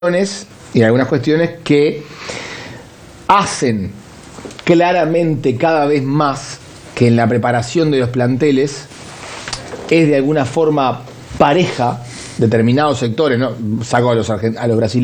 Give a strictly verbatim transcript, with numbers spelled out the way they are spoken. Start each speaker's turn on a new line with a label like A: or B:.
A: y algunas cuestiones que hacen claramente cada vez más que en la preparación de los planteles es de alguna forma pareja determinados sectores, ¿no? Saco a los, a los brasileños